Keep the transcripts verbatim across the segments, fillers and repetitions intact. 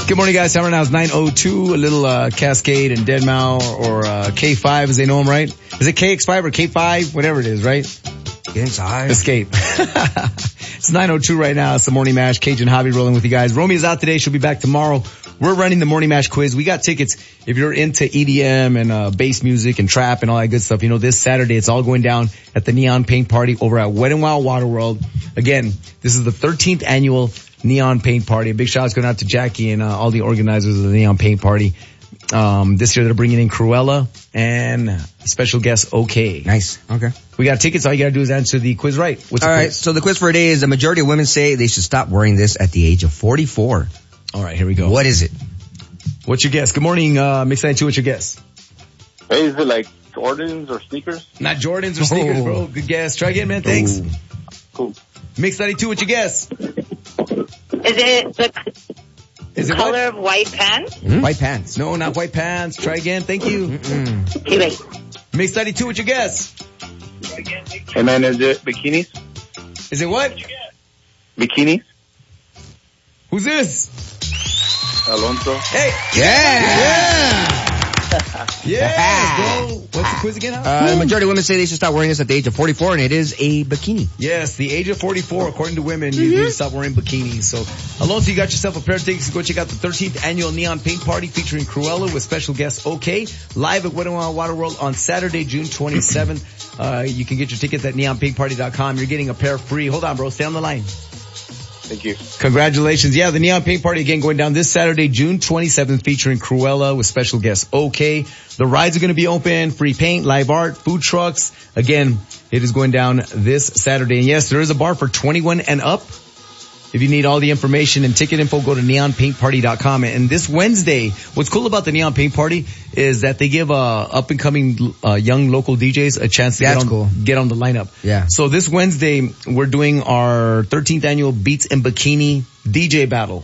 Good morning, guys. Time right now is nine oh two. A little uh, Cascade and Deadmau5 or uh, K five as they know them, right? Is it K X five or K five? Whatever it is, right? Get inside. Escape. It's nine oh two right now. It's the Morning Mash. Cajun Hobby rolling with you guys. Romy is out today. She'll be back tomorrow. We're running the Morning Mash quiz. We got tickets. If you're into E D M and uh, bass music and trap and all that good stuff, you know, this Saturday it's all going down at the Neon Paint Party over at Wet n Wild Water World. Again, this is the thirteenth annual Neon Paint Party. A big shout out going out to Jackie and uh, all the organizers of the Neon Paint Party. Um, this year they're bringing in Cruella and special guest OK. Nice. Okay. We got tickets. All you gotta do is answer the quiz right. What's all the right. quiz? So the quiz for today is the majority of women say they should stop wearing this at the age of forty-four. All right, here we go. What is it? What's your guess? Good morning, uh, Mix ninety-two. What's your guess? Hey, is it like Jordans or sneakers? Not Jordans or sneakers, Oh. bro. Good guess. Try again, man. Thanks. Ooh. Cool. Mix ninety-two. What's your guess? Is it the Is it color what? of white pants? Hmm? White pants. No, not white pants. Try again. Thank you. Mm-mm. Okay, wait. Mix ninety-two. What's your guess? Hey man, is it bikinis? Is it what? Bikinis? Who's this? Alonso? Hey. Yeah. Yeah. Yeah, bro. What's the quiz again? Huh? Uh, the majority of women say they should stop wearing this at the age of forty-four, and it is a bikini. Yes, the age of forty-four, according to women, you need to stop wearing bikinis. So, Alonso, you got yourself a pair of tickets to go check out the thirteenth annual Neon Paint Party featuring Cruella with special guest OK, live at Wet n Wild Water World on Saturday, June twenty-seventh. Uh, you can get your tickets at neon paint party dot com. You're getting a pair free. Hold on, bro. Stay on the line. Thank you. Congratulations. Yeah, the Neon Paint Party again going down this Saturday, June twenty-seventh, featuring Cruella with special guest OK. The rides are going to be open, free paint, live art, food trucks. Again, it is going down this Saturday. And yes, there is a bar for twenty-one and up. If you need all the information and ticket info, go to neon paint party dot com. And this Wednesday, what's cool about the Neon Paint Party is that they give uh, up and coming uh, young local D Js a chance to That's get on, cool. get on the lineup. Yeah. So this Wednesday, we're doing our thirteenth annual Beats and Bikini D J battle.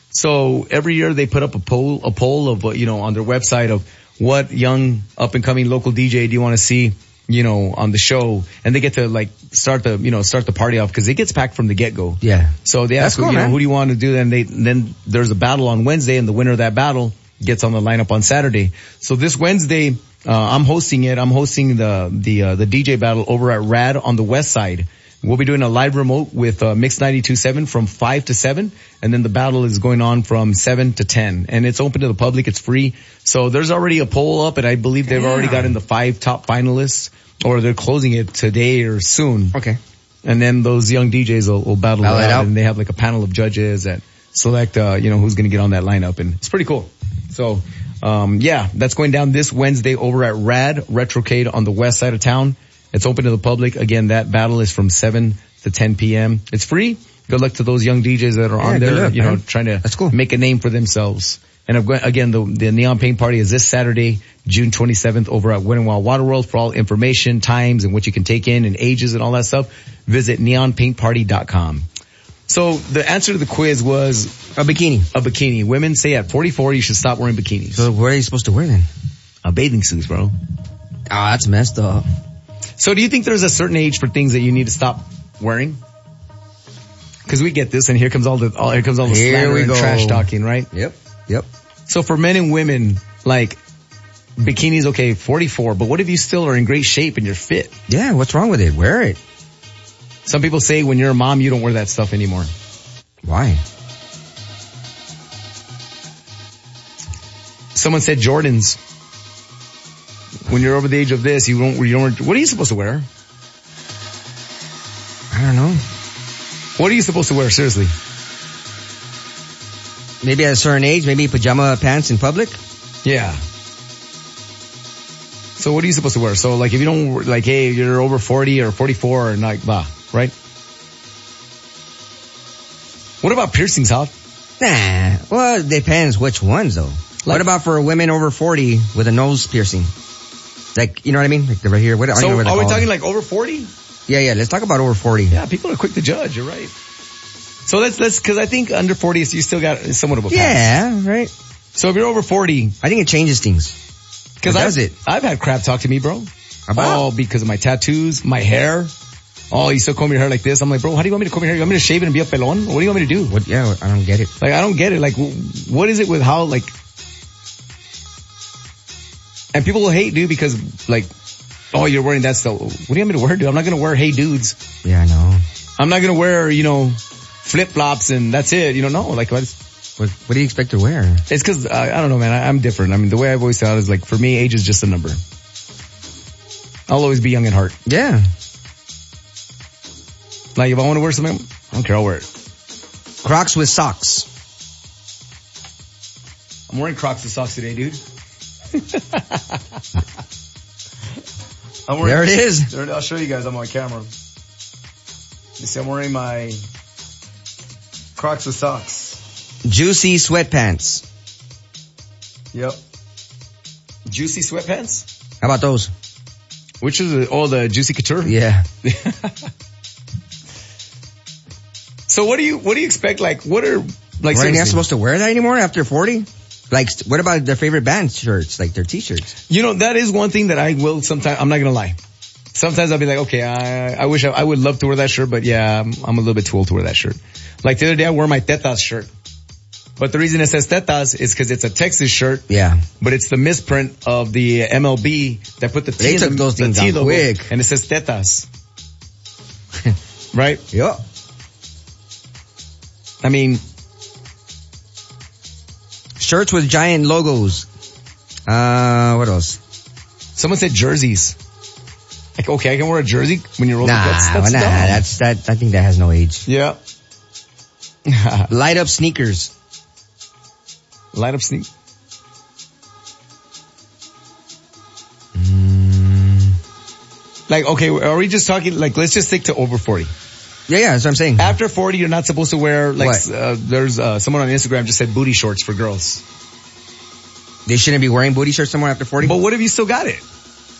So every year they put up a poll, a poll of, uh, you know, on their website of what young up and coming local D J do you want to see, you know, on the show, and they get to like start the, you know, start the party off because it gets packed from the get go. Yeah. So they ask, That's cool, you know, man. who do you want to do? Then they, then there's a battle on Wednesday, and the winner of that battle gets on the lineup on Saturday. So this Wednesday, uh, I'm hosting it. I'm hosting the, the, uh, the D J battle over at Rad on the west side. We'll be doing a live remote with, uh, Mix ninety-two point seven from five to seven. And then the battle is going on from seven to ten. And it's open to the public. It's free. So there's already a poll up, and I believe they've Damn. already gotten the five top finalists, or they're closing it today or soon. Okay. And then those young D Js will, will battle, Battle it it out, out. and they have like a panel of judges that select, uh, you know, who's going to get on that lineup, and it's pretty cool. So, um, yeah, that's going down this Wednesday over at Rad Retrocade on the west side of town. It's open to the public. Again, that battle is from seven to ten p.m. It's free. Good luck to those young D Js that are Yeah, on good there, luck, you know, man. trying to That's cool. make a name for themselves. And again, the, the Neon Paint Party is this Saturday, June twenty-seventh over at Wet n Wild Water World. For all information, times, and what you can take in, and ages and all that stuff, visit neon paint party dot com. So the answer to the quiz was A bikini. a bikini. Women say at forty-four you should stop wearing bikinis. So what are you supposed to wear then? A bathing suits, bro. Ah, that's messed up. So do you think there's a certain age for things that you need to stop wearing? Because we get this, and here comes all the all, here comes all the Here slander we and go. trash talking, right? Yep. Yep. So for men and women, like, bikinis, okay, forty-four, but what if you still are in great shape and you're fit? Yeah, what's wrong with it? Wear it. Some people say when you're a mom, you don't wear that stuff anymore. Why? Someone said Jordans. When you're over the age of this, you don't, you don't, what are you supposed to wear? I don't know. What are you supposed to wear, seriously? Maybe at a certain age, maybe pajama pants in public? Yeah. So what are you supposed to wear? So like if you don't, like, hey, you're over forty or forty-four and like, blah, right? What about piercings, Hal? Nah. Well, it depends which ones though. Like- what about for women over forty with a nose piercing? Like, you know what I mean? Like right here. What, I don't So know what they're are we called. talking like over forty? Yeah, yeah. Let's talk about over forty. Yeah, people are quick to judge. You're right. So let's, let's, cause I think under forty, you still got somewhat of a pass. Yeah, right. So if you're over forty, I think it changes things. cause It I've, does it. I've had crap talk to me, bro. About? Oh, because of my tattoos, my hair. oh, you still comb your hair like this? I'm like, bro, how do you want me to comb your hair? You want me to shave it and be a pelon? What do you want me to do? What? Yeah, I don't get it. Like, I don't get it. Like, wh- what is it with how, like, and people will hate, dude, because, like, oh, you're wearing that stuff. What do you want me to wear, dude? I'm not going to wear Hey Dudes. Yeah, I know. I'm not going to wear, you know, flip-flops and that's it. You know, no. Like, what, What, what do you expect to wear? it's because, uh, I don't know, man. I, I'm different. I mean, the way I've always thought is, like, for me, age is just a number. I'll always be young at heart. Yeah. Like, if I want to wear something, I don't care, I'll wear it. Crocs with socks. I'm wearing Crocs with socks today, dude. I'm wearing, There it is. there- I'll show you guys. I'm on camera. You see, I'm wearing my Crocs with socks. Juicy sweatpants. Yep. Juicy sweatpants? How about those? Which is the, oh, the Juicy Couture? Yeah. So what do you, what do you expect? Like, what are, like, Right, you're not seriously? supposed to wear that anymore after forty? Like, what about their favorite band shirts, like their t-shirts? You know, that is one thing that I will sometimes, I'm not gonna lie. Sometimes I'll be like, okay, I, I wish I, I would love to wear that shirt, but yeah, I'm, I'm a little bit too old to wear that shirt. Like the other day I wore my Tetas shirt. But the reason it says Tetas is because it's a Texas shirt, Yeah. but it's the misprint of the M L B that put the T They in took the, those the things T down logo, quick. and it says Tetas. Right? Yeah. I mean, Shirts with giant logos. Uh, what else? someone said jerseys. Like, okay, I can wear a jersey when you're older. Nah, that's, that's nah, dumb. that's, that, I think that has no age. Yeah. Light up sneakers. Light up sneak. Mm. Like, okay, are we just talking, like, let's just stick to over forty. Yeah, yeah, that's what I'm saying. After forty, you're not supposed to wear, like, What? uh, there's, uh, someone on Instagram just said booty shorts for girls. They shouldn't be wearing booty shirts somewhere after forty? But what if you still got it?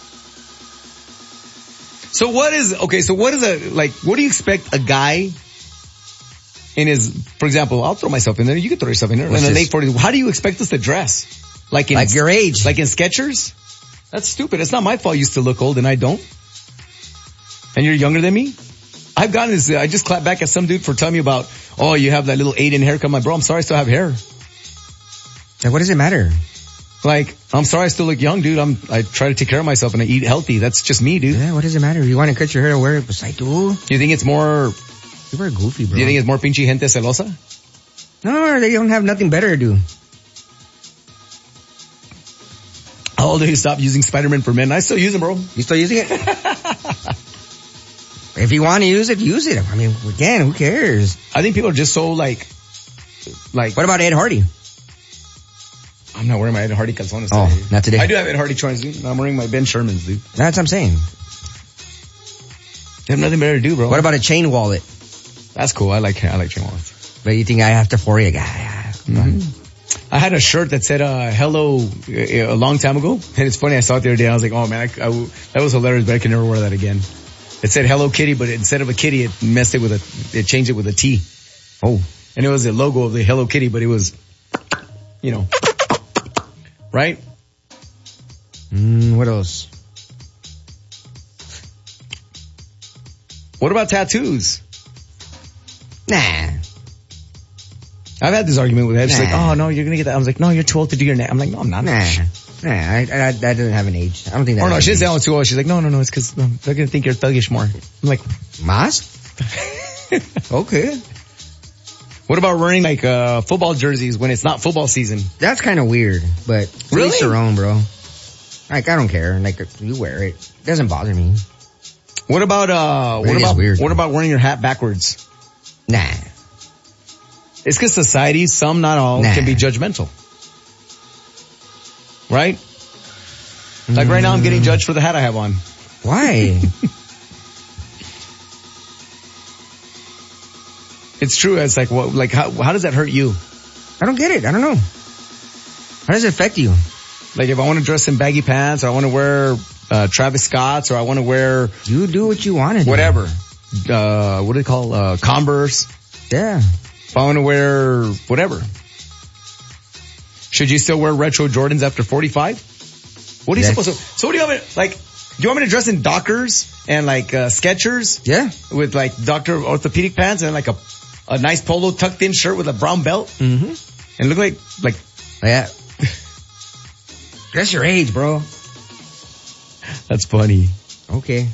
So what is, okay, so what is a, like, what do you expect a guy in his, for example, I'll throw myself in there, you can throw yourself in there, What's in the this? late forties, how do you expect us to dress? Like in, Like your age. like in Skechers? That's stupid. It's not my fault you still look old and I don't. And you're younger than me? I've gotten this, I just clapped back at some dude for telling me about, oh, you have that little Aiden haircut. I'm like, bro, I'm sorry I still have hair. Like, what does it matter? Like, I'm sorry I still look young, dude. I'm, I try to take care of myself and I eat healthy. That's just me, dude. Yeah, what does it matter? If you want to cut your hair, wear it. Pues, I do. You think it's more, You wear goofy, bro. do you think it's more pinche gente celosa? No, they don't have nothing better to do. How old do you stop using Spider-Man for men? I still use them, bro. You still using it? If you want to use it, use it. I mean, again, who cares? I think people are just so like, like, What about Ed Hardy? I'm not wearing my Ed Hardy calzones Oh, today. not today. I do have Ed Hardy joints, dude. I'm wearing my Ben Shermans, dude. That's what I'm saying. They have nothing better to do, bro. What about a chain wallet? That's cool. I like, I like chain wallets. But you think I have to for you, guy? Mm-hmm. I had a shirt that said, uh, hello, uh, a long time ago. And it's funny, I saw it the other day. I was like, oh man, I, I, that was hilarious, but I can never wear that again. It said Hello Kitty, but instead of a kitty, it messed it with a, it changed it with a T. Oh. And it was the logo of the Hello Kitty, but it was, you know, right? Mm, what else? What about tattoos? Nah. I've had this argument with her. She's Nah. like, oh no, you're gonna get that. I was like, no, you're too old to do your name. I'm like, no, I'm not. Nah. Nah, I, I, that doesn't have an age. I don't think that Or no, has she an didn't say I age. was too old. She's like, no, no, no, it's cause um, they're gonna think you're thuggish more. I'm like, Mas? Okay. what about wearing like, uh, football jerseys when it's not football season? That's kind of weird, but Really? each their own, bro. Like, I don't care. Like, you wear it. It doesn't bother me. What about, uh, Really what is about, weird. what about wearing your hat backwards? Nah. It's cause society, some, not all, Nah. can be judgmental. Right? Like right now I'm getting judged for the hat I have on. Why? It's true. It's like, what, like how, how does that hurt you? I don't get it. I don't know. How does it affect you? Like if I want to dress in baggy pants or I want to wear, uh, Travis Scott's or I want to wear You do what you want to do. whatever, uh, what do they call, uh, Converse. Yeah. If I want to wear whatever. Should you still wear retro Jordans after forty-five? What are you Yes. supposed to, so what do you have, like, Do you want me to dress in Dockers and like uh, Skechers? Yeah. With like Doctor orthopedic pants and like a a nice polo tucked in shirt with a brown belt? Mm-hmm. And look like, like, Yeah. That's your age, bro. that's funny. Okay.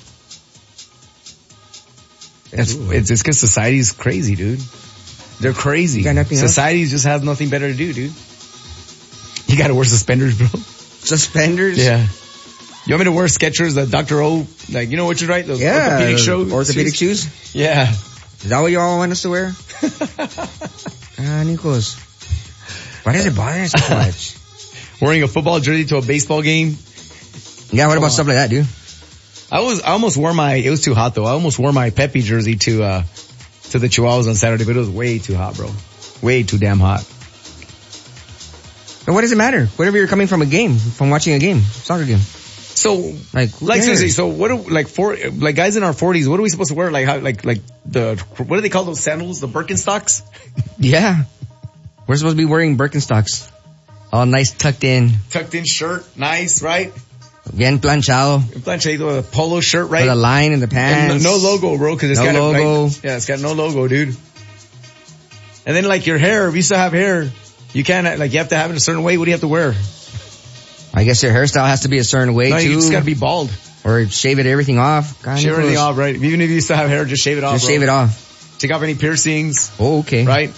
It's, it's, it's cause society's crazy, dude. They're crazy. You got nothing else? Society just has nothing better to do, dude. You gotta wear suspenders, bro. Suspenders? Yeah. You want me to wear Skechers, the Doctor O, like, you know what you're right? Those Yeah. orthopedic shoes. Orthopedic shoes? Yeah. Is that what you all want us to wear? Ah, Nikos. Why does it bother us so much? Wearing a football jersey to a baseball game. Yeah, what about stuff like that, dude? I was, I almost wore my, it was too hot though. I almost wore my Pepe jersey to, uh, to the Chihuahuas on Saturday, but it was way too hot, bro. Way too damn hot. But what does it matter? Whatever you're coming from a game, from watching a game, soccer game. So, Like, who like cares? seriously, so what do, like for, like guys in our forties, what are we supposed to wear? Like how, like, like the, what do they call those sandals? The Birkenstocks? Yeah. We're supposed to be wearing Birkenstocks. All nice tucked in. Tucked in shirt, nice, right? Bien planchado. Planchado with a polo shirt, right? With a line in the And pants. no logo, bro, cause it's No got logo. Like, yeah, it's got no logo, dude. And then like your hair, if you still have hair, you can't, like you have to have it a certain way. What do you have to wear? I guess your hairstyle has to be a certain way No, too. you just gotta be bald. Or shave it everything off. God, Shave everything Nicholas. off, right? Even if you still have hair, just shave it off, Just bro. shave it off. Take off any piercings, Oh, okay. right?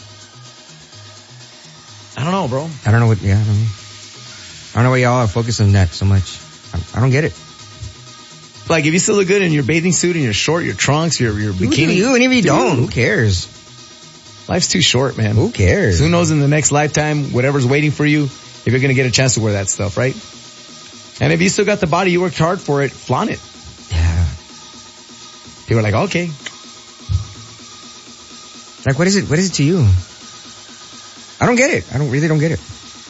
I don't know, bro. I don't know what, yeah, I don't know. I don't know why y'all are focused on that so much. I, I don't get it. Like if you still look good in your bathing suit and your short, your trunks, your, your You bikini. do you, and if you Dude, don't, who cares? Life's too short, man. Who cares? Who knows in the next lifetime, whatever's waiting for you, if you're gonna get a chance to wear that stuff, right? And if you still got the body, you worked hard for it, flaunt it. Yeah. People are like, okay. Like, what is it, what is it to you? I don't get it. I don't, really don't get it.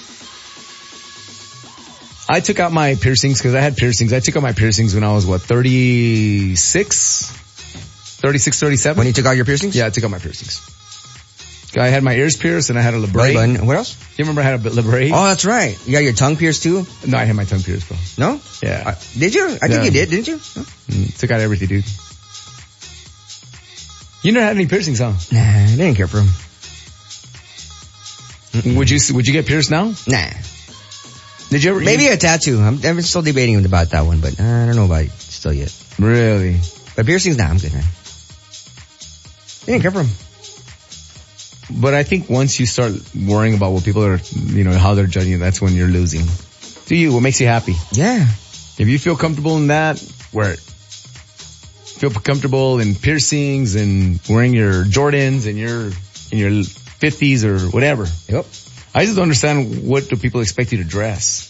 I took out my piercings because I had piercings. I took out my piercings when I was, what, thirty-six? thirty-six, thirty-seven? When you took out your piercings? Yeah, I took out my piercings. I had my ears pierced and I had a Belly labret. button. What else? You remember I had a labret? Oh, that's right. You got your tongue pierced too? No, I had my tongue pierced, bro. No? Yeah. Uh, did you? I think Yeah. you did, didn't you? No? Mm, took out everything, dude. You never had any piercings, huh? Nah, I didn't care for them. Would you, would you get pierced now? Nah. Did you ever? Maybe you, a tattoo. I'm, I'm still debating about that one, but uh, I don't know about it still yet. Really? But piercings, nah, I'm good, man. I didn't care for them. But I think once you start worrying about what people are, you know, how they're judging you, that's when you're losing. Do you? What makes you happy? Yeah. If you feel comfortable in that, wear it. Feel comfortable in piercings and wearing your Jordans and your, in your fifties or whatever. Yep. I just don't understand what do people expect you to dress.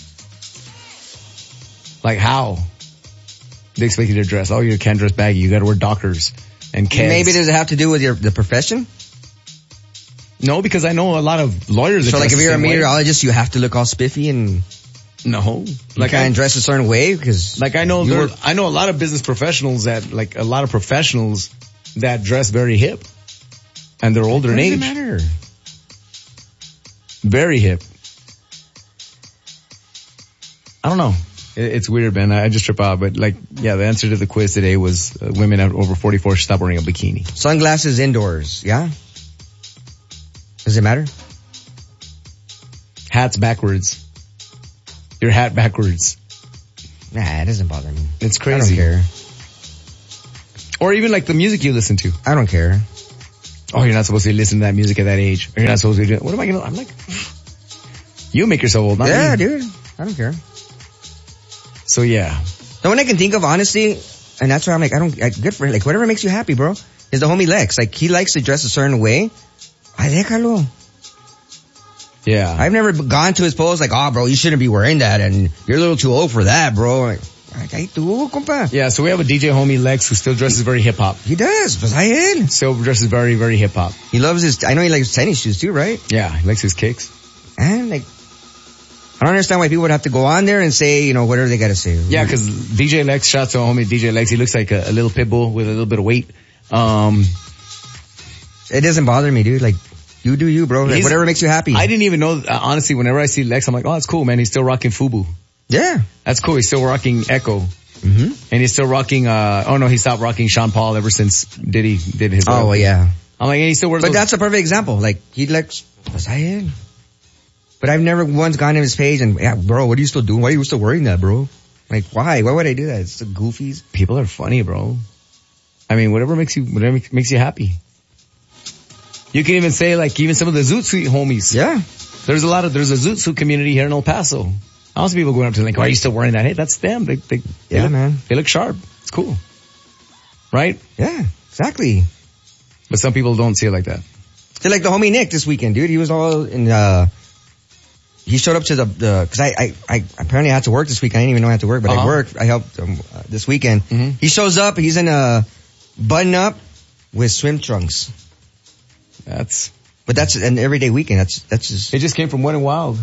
Like how? They expect you to dress. Oh, you can't dress baggy. You gotta wear Dockers and Keds. Maybe does it have to do with your the profession? No, because I know a lot of lawyers that So like dress if the you're a same way. meteorologist, you have to look all spiffy and No. you Like can't I, dress a certain way because like I know you there, work- I know a lot of business professionals that, like a lot of professionals that dress very hip. And they're older in What does age. it matter? Very hip. I don't know. It, it's weird, man. I, I just trip out. But like, yeah, the answer to the quiz today was uh, women at over forty-four should stop wearing a bikini. Sunglasses indoors, yeah? Does it matter? Hats backwards. Your hat backwards. Nah, it doesn't bother me. It's I don't crazy. care. Or even like the music you listen to. I don't care. Oh, you're not supposed to listen to that music at that age. Or you're not supposed to do it. What am I gonna, I'm like, you make yourself old, not Yeah, me. dude. I don't care. So yeah. The one I can think of, honestly, and that's why I'm like, I don't, like, good for like, whatever makes you happy, bro, is the homie Lex. Like, he likes to dress a certain way. Ay, déjalo. Yeah. I've never gone to his post like, oh, bro, you shouldn't be wearing that, and you're a little too old for that, bro. Like, ay, tú, compa. yeah, so we have a D J homie, Lex, who still dresses very hip hop. He does, pues ay él. Still dresses very, very hip hop. He loves his, I know he likes tennis shoes too, right? Yeah, he likes his kicks. And like, I don't understand why people would have to go on there and say, you know, whatever they gotta say. Yeah, cause D J Lex, shout out to homie D J Lex, he looks like a, a little pit bull with a little bit of weight. Um, It doesn't bother me, dude. Like, you do you, bro. Like, He's- whatever makes you happy. I didn't even know, uh, honestly, whenever I see Lex, I'm like, oh, that's cool, man. He's still rocking FUBU. yeah. That's cool. He's still rocking Echo. Mm-hmm. And he's still rocking, uh, oh no, he stopped rocking Sean Paul ever since Diddy did his. Oh, well, yeah. I'm like, and he still wears But those. that's a perfect example. Like, he likes, was I in? But I've never once gone to his page and, yeah, bro, what are you still doing? Why are you still wearing that, bro? Like, why? Why would I do that? It's the goofies. People are funny, bro. I mean, whatever makes you, whatever makes you happy. You can even say, like, even some of the Zoot Suite homies. Yeah. There's a lot of, there's a Zoot Suite community here in El Paso. I also people going up to them like, why are you still wearing that? Hey, that's them. They, they, they Yeah, look, man. They look sharp. It's cool. Right? Yeah, exactly. But some people don't see it like that. So like the homie Nick this weekend, dude, he was all in, uh, he showed up to the, the, cause I, I, I apparently had to work this week. I didn't even know I had to work, but Uh-huh. I worked. I helped um, uh, this weekend. Mm-hmm. He shows up, he's in a button up with swim trunks. That's, But that's an everyday weekend. That's, that's just, it just came from Wet and Wild.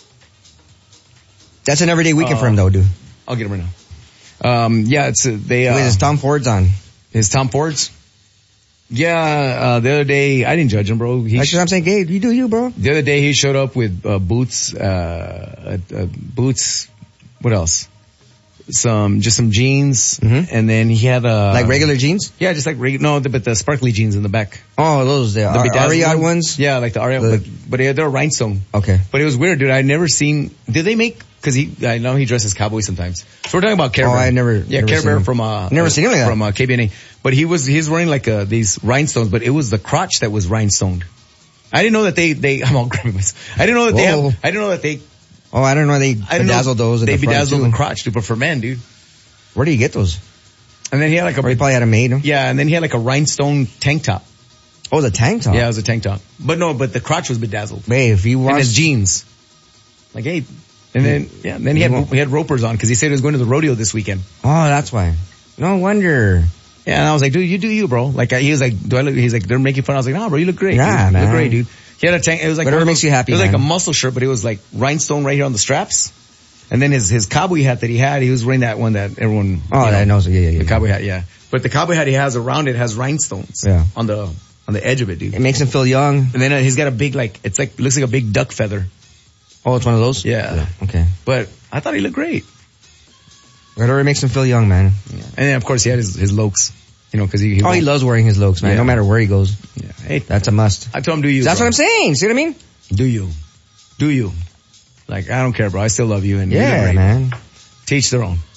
that's an everyday weekend Uh, for him though, dude. I'll get him right now. Um, yeah, it's, uh, they, uh, With his Tom Fords on. his Tom Fords. Yeah, uh, the other day, I didn't judge him, bro. He That's what I'm saying, Gabe. You do you, bro. The other day he showed up with uh, boots, uh, uh, uh, boots. What else? Some, just some jeans, Mhm. and then he had a Like regular jeans? Yeah, just like regular. No, the, but the sparkly jeans in the back. Oh, those, the, The Ar- bedazzled Ariad ones? Yeah, like the Ariad, The- but, but they're, they're rhinestone. Okay. But it was weird, dude. I never seen. Did they make? Because he, I know he dresses cowboy sometimes. So we're talking about Care Oh, Bear. I never- Yeah, never Care seen Bear him. from uh, Never seen him like that. from uh, K B N A. But he was he's wearing like uh, these rhinestones, but it was the crotch that was rhinestoned. I didn't know that they they. I'm all grabbing myself. I didn't know that they Whoa. have. I didn't know that they. Oh, I don't know. They I didn't know bedazzled those in They the front bedazzled too. the crotch, dude. But for men, dude. Where do you get those? And then he had like a Or he probably had them made, no? yeah, and then he had like a rhinestone tank top. Oh, the tank top. Yeah, it was a tank top. But no, but the crotch was bedazzled. Wait, if he And wants... his jeans. Like, hey. And then, yeah, and then he He had, won't- he had ropers on because he said he was going to the rodeo this weekend. Oh, that's why. No wonder. Yeah, and I was like, dude, you do you, bro. Like, I, he was like, do I look, he's like, they're making fun. I was like, nah, bro, you look great. Yeah, dude. You man. look great, dude. He had a tank, it was like, Whatever one of makes those- you happy, It was like a man. muscle shirt, but it was like rhinestone right here on the straps. And then his, his cowboy hat that he had, he was wearing that one that everyone, Oh, you know, I know. Yeah, yeah, yeah. the cowboy hat, yeah. But the cowboy hat he has around it has rhinestones. Yeah. On the, on the edge of it, dude. It makes him feel young. And then uh, he's got a big, like, it's like, looks like a big duck feather. Oh, it's one of those? Yeah. Okay. But I thought he looked great. Whatever makes him feel young, man. Yeah. And then of course he had his, his lokes, you know, cause he, he Oh, he won't- loves wearing his lokes, man. Yeah. No matter where he goes. Yeah. Hey, That's a must. I told him do you. That's bro. what I'm saying. See what I mean? Do you. Do you. Like, I don't care, bro. I still love you and you look Yeah, great. man. Teach their own.